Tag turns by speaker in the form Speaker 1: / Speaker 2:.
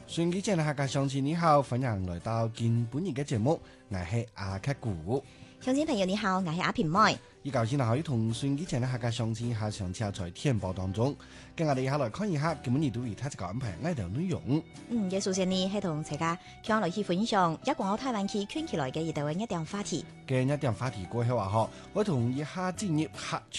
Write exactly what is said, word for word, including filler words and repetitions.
Speaker 1: 順機前嘅客家鄉親你好，歡迎來到今本日嘅節目，我係阿克古。
Speaker 2: 鄉親朋友你好，我係阿平妹。
Speaker 1: 依舊先可以同順機前嘅客家鄉親下上車在天報當中，跟我哋一下來看一下今本日對於他這個安排呢條內容。
Speaker 2: 嗯，嘅首先呢係同大家向來去分享一廣澳台灣區圈起來嘅一條一點話題。
Speaker 1: 嘅一點話題過後話嗬，我同一下進入客